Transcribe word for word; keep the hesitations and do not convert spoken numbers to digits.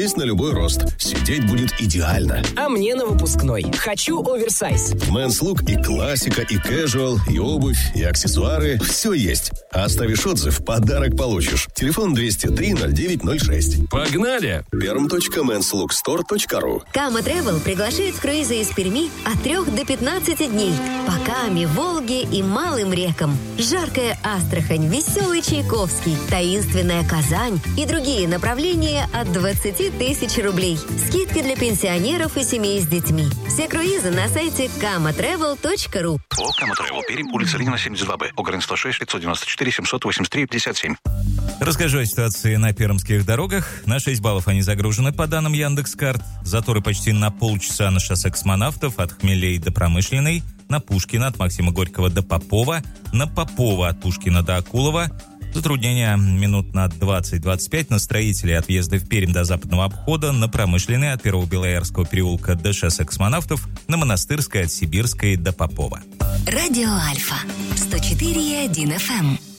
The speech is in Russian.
Есть на любой рост. Сидеть будет идеально. А мне на выпускной. Хочу оверсайз. Мэнс Лук и классика, и кэжуал, и обувь, и аксессуары. Все есть. А оставишь отзыв, подарок получишь. Телефон двести три ноль девять ноль шесть. Погнали! перм точка мэнс лук стор точка ру. Кама Travel приглашает в круизы из Перми от трех до пятнадцати дней. По Каме, Волге и малым рекам. Жаркая Астрахань, веселый Чайковский, таинственная Казань и другие направления от двадцати тысяч рублей. Скидки для пенсионеров и семей с детьми. Все круизы на сайте кама трэвел точка ру. О, Кама Travel, Пермь, улица Ленина, семьдесят два Б, Огрен сто шесть, пятьсот девяносто четыре, семьсот восемьдесят три, пятьдесят семь. Расскажу о ситуации на пермских дорогах. На шесть баллов они загружены по данным Яндекс.Карт. Заторы почти на полчаса на шоссе Космонавтов от Хмелей до Промышленной, на Пушкина от Максима Горького до Попова, на Попова от Пушкина до Акулова. Затруднения минут на двадцать-двадцать пять на Строителей от въезда в Пермь до Западного обхода, на Промышленной от Первого Белоярского переулка до шоссе Космонавтов, на Монастырской от Сибирской до Попова. Радио Альфа сто четыре и один эф эм.